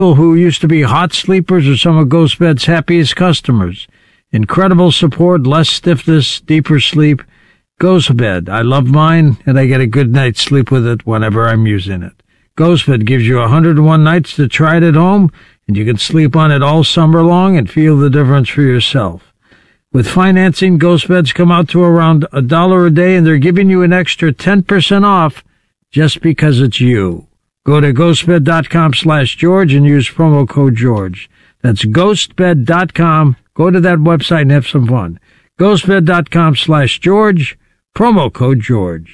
who used to be hot sleepers are some of GhostBed's happiest customers. Incredible support, less stiffness, deeper sleep. GhostBed. I love mine, and I get a good night's sleep with it whenever I'm using it. GhostBed gives you 101 nights to try it at home, and you can sleep on it all summer long and feel the difference for yourself. With financing, GhostBeds come out to around $1 a day, and they're giving you an extra 10% off just because it's you. Go to ghostbed.com/George and use promo code George. That's ghostbed.com. Go to that website and have some fun. ghostbed.com/George, promo code George.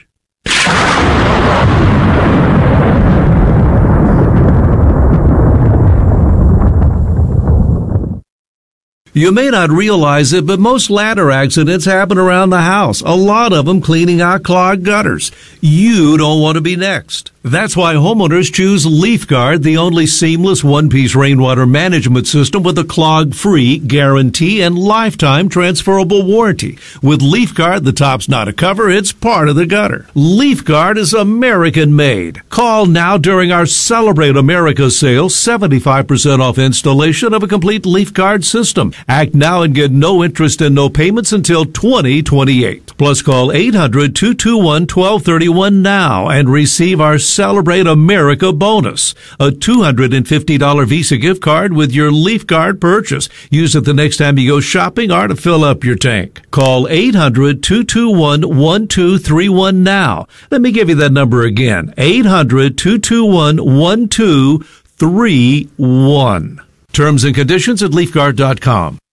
You may not realize it, but most ladder accidents happen around the house. A lot of them cleaning out clogged gutters. You don't want to be next. That's why homeowners choose LeafGuard, the only seamless one-piece rainwater management system with a clog-free guarantee and lifetime transferable warranty. With LeafGuard, the top's not a cover, it's part of the gutter. LeafGuard is American-made. Call now during our Celebrate America sale, 75% off installation of a complete LeafGuard system. Act now and get no interest and no payments until 2028. Plus call 800-221-1231 now and receive our Celebrate America bonus, a $250 Visa gift card with your LeafGuard purchase. Use it the next time you go shopping or to fill up your tank. Call 800-221-1231 now. Let me give you that number again, 800-221-1231. Terms and conditions at LeafGuard.com.